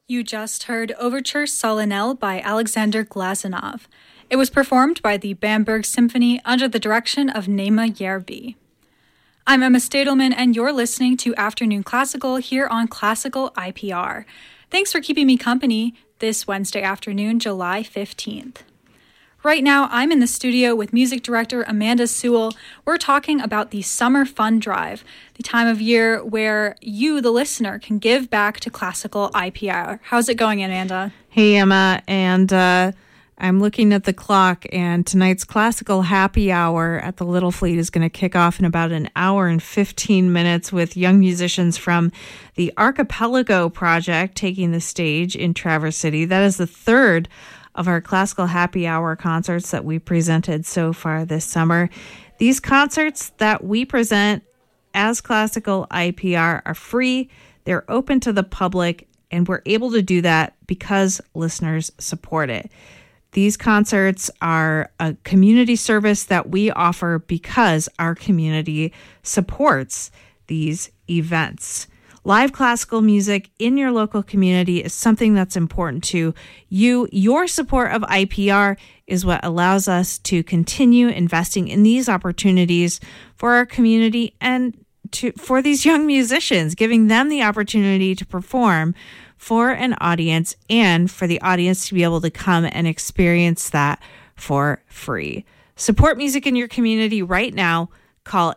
You just heard Overture Solennelle by Alexander Glazunov. It was performed by the Bamberg Symphony under the direction of Nema Yerbi. I'm Emma Stadelman, and you're listening to Afternoon Classical here on Classical IPR. Thanks for keeping me company this Wednesday afternoon, July 15th. Right now, I'm in the studio with music director Amanda Sewell. We're talking about the Summer Fund Drive, the time of year where you, the listener, can give back to Classical IPR. How's it going, Amanda? Hey, Emma, and I'm looking at the clock, and tonight's Classical Happy Hour at the Little Fleet is going to kick off in about an hour and 15 minutes with young musicians from the Archipelago Project taking the stage in Traverse City. That is the third of our Classical Happy Hour concerts that we presented so far this summer. These concerts that we present as Classical IPR are free, they're open to the public, and we're able to do that because listeners support it. These concerts are a community service that we offer because our community supports these events. Live classical music in your local community is something that's important to you. Your support of IPR is what allows us to continue investing in these opportunities for our community and for these young musicians, giving them the opportunity to perform for an audience and for the audience to be able to come and experience that for free. Support music in your community right now. Call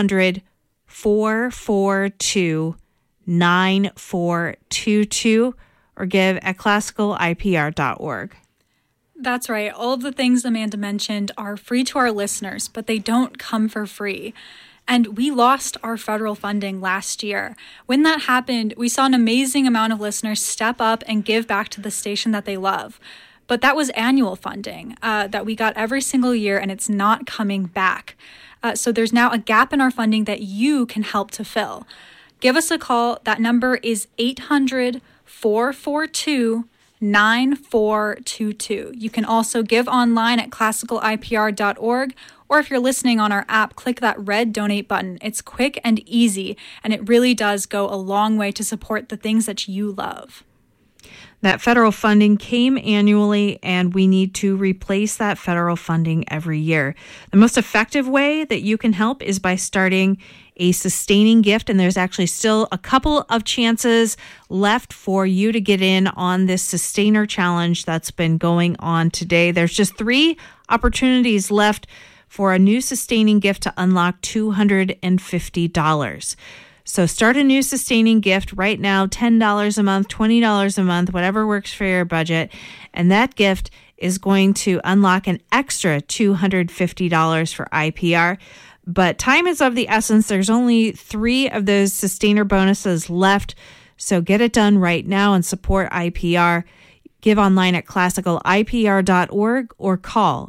800-442-9422 or give at classicalipr.org. That's right. All of the things Amanda mentioned are free to our listeners, but they don't come for free. And we lost our federal funding last year. When that happened, we saw an amazing amount of listeners step up and give back to the station that they love. But that was annual funding that we got every single year, and it's not coming back. So there's now a gap in our funding that you can help to fill. Give us a call. That number is 800-442-9422. You can also give online at classicalipr.org, or if you're listening on our app, click that red donate button. It's quick and easy, and it really does go a long way to support the things that you love. That federal funding came annually, and we need to replace that federal funding every year. The most effective way that you can help is by starting a sustaining gift, and there's actually still a couple of chances left for you to get in on this sustainer challenge that's been going on today. There's just 3 opportunities left for a new sustaining gift to unlock $250. So start a new sustaining gift right now, $10 a month, $20 a month, whatever works for your budget. And that gift is going to unlock an extra $250 for IPR. But time is of the essence. There's only 3 of those sustainer bonuses left. So get it done right now and support IPR. Give online at classicalipr.org or call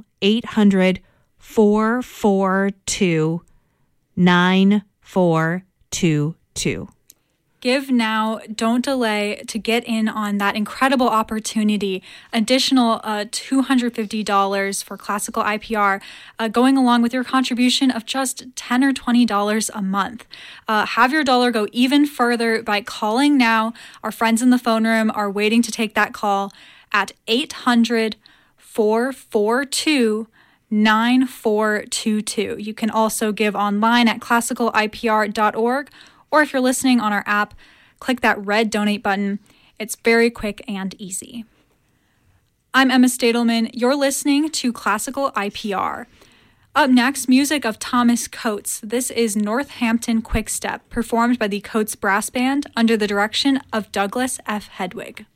800-442-9422. Give now, don't delay to get in on that incredible opportunity. Additional $250 for Classical IPR, going along with your contribution of just $10 or $20 a month. Have your dollar go even further by calling now. Our friends in the phone room are waiting to take that call at 800-442-9422. You can also give online at classicalipr.org, or if you're listening on our app, click that red donate button. It's very quick and easy. I'm Emma Stadelman. You're listening to Classical IPR. Up next, music of Thomas Coates. This is Northampton Quickstep, performed by the Coates Brass Band under the direction of Douglas F. Hedwig.